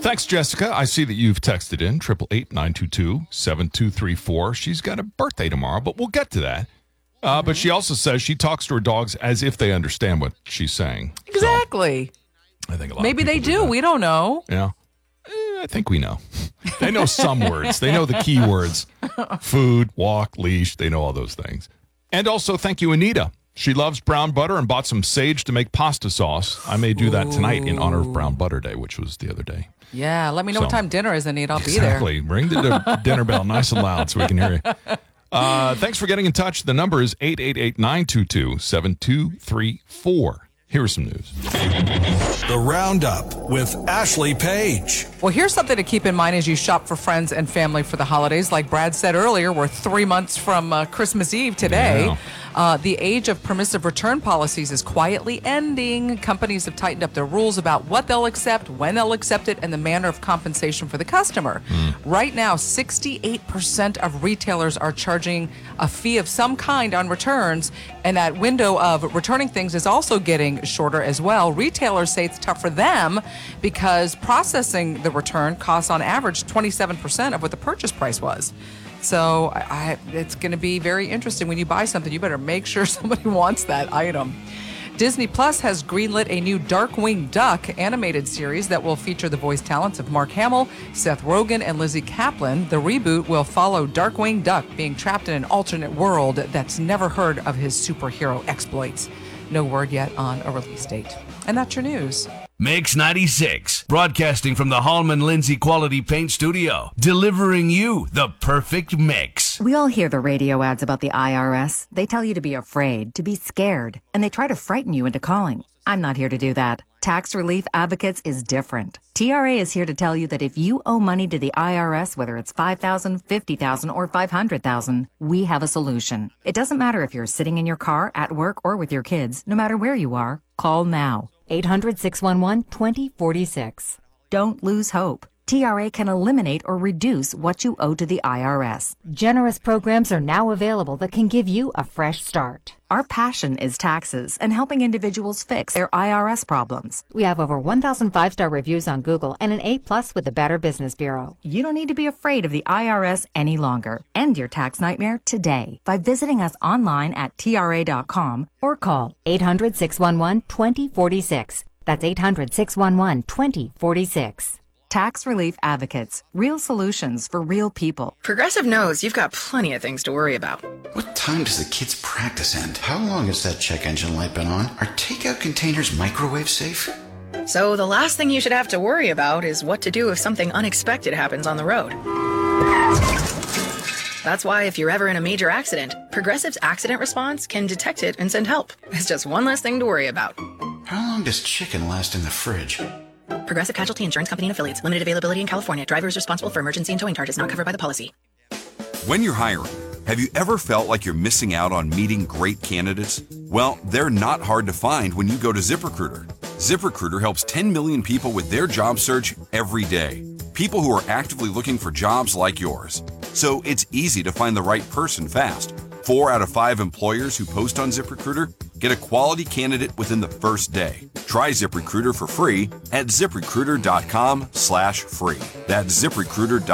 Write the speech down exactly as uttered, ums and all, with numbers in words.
Thanks, Jessica. I see that you've texted in, eight eight eight, nine two two, seven two three four. She's got a birthday tomorrow, but we'll get to that. Uh, mm-hmm. But she also says she talks to her dogs as if they understand what she's saying. Exactly. So, I think a lot Maybe of they do. do we don't know. Yeah. Eh, I think we know. They know some words. They know the key words. Food, walk, leash. They know all those things. And also, thank you, Anita. She loves brown butter and bought some sage to make pasta sauce. I may do that tonight in honor of Brown Butter Day, which was the other day. Yeah, let me know So, what time dinner is, Anita. I'll exactly. be there. Ring the dinner bell nice and loud so we can hear you. Uh, thanks for getting in touch. The number is eight eight eight, nine two two, seven two three four. Here is some news. The Roundup with Ashley Page. Well, here's something to keep in mind as you shop for friends and family for the holidays. Like Brad said earlier, we're three months from uh, Christmas Eve today. Yeah. Uh, the age of permissive return policies is quietly ending. Companies have tightened up their rules about what they'll accept, when they'll accept it, and the manner of compensation for the customer. Mm. Right now, sixty-eight percent of retailers are charging a fee of some kind on returns, and that window of returning things is also getting shorter as well. Retailers say it's tough for them because processing the return costs on average twenty-seven percent of what the purchase price was. So I, I, it's going to be very interesting. When you buy something, you better make sure somebody wants that item. Disney Plus has greenlit a new Darkwing Duck animated series that will feature the voice talents of Mark Hamill, Seth Rogen, and Lizzie Kaplan. The reboot will follow Darkwing Duck being trapped in an alternate world that's never heard of his superhero exploits. No word yet on a release date. And that's your news. Mix ninety-six, broadcasting from the Hallman Lindsay Quality Paint Studio, delivering you the perfect mix. We all hear the radio ads about the I R S. They tell you to be afraid, to be scared, and they try to frighten you into calling. I'm not here to do that. Tax Relief Advocates is different. T R A is here to tell you that if you owe money to the I R S, whether it's five thousand dollars, fifty thousand dollars, or five hundred thousand dollars, we have a solution. It doesn't matter if you're sitting in your car, at work, or with your kids. No matter where you are, call now. eight hundred, six one one, two zero four six. Don't lose hope. T R A can eliminate or reduce what you owe to the I R S. Generous programs are now available that can give you a fresh start. Our passion is taxes and helping individuals fix their I R S problems. We have over one thousand five-star reviews on Google and an A plus with the Better Business Bureau. You don't need to be afraid of the I R S any longer. End your tax nightmare today by visiting us online at T R A dot com or call eight hundred, six one one, two zero four six. That's eight hundred, six one one, two zero four six. Tax Relief Advocates. Real solutions for real people. Progressive knows you've got plenty of things to worry about. What time does the kids' practice end? How long has that check engine light been on? Are takeout containers microwave safe? So the last thing you should have to worry about is what to do if something unexpected happens on the road. That's why if you're ever in a major accident, Progressive's accident response can detect it and send help. It's just one less thing to worry about. How long does chicken last in the fridge? Progressive Casualty Insurance Company and Affiliates. Limited availability in California. Driver is responsible for emergency and towing charges not covered by the policy. When you're hiring, have you ever felt like you're missing out on meeting great candidates? Well, they're not hard to find when you go to ZipRecruiter. ZipRecruiter helps ten million people with their job search every day. People who are actively looking for jobs like yours. So it's easy to find the right person fast. Four out of five employers who post on ZipRecruiter get a quality candidate within the first day. Try ZipRecruiter for free at ZipRecruiter.com slash free. That's ZipRecruiter.com